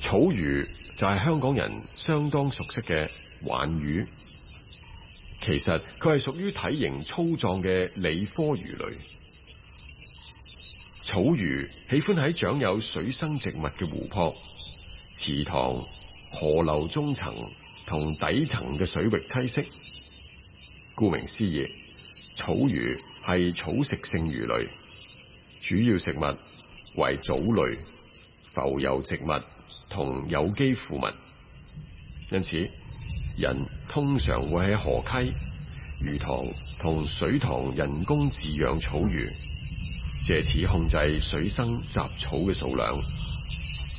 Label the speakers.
Speaker 1: 草魚就係香港人相當熟悉嘅鯇魚，其實佢係屬於體型粗壯嘅理科魚類。草魚喜歡喺長有水生植物嘅湖泊、池塘、河流中層同底層嘅水域棲息。顧名思義，草魚係草食性魚類，主要食物為藻類、浮游植物同有機腐物。因此，人通常會喺河溪、魚塘同水塘人工飼養草魚，借此控制水生雜草嘅數量。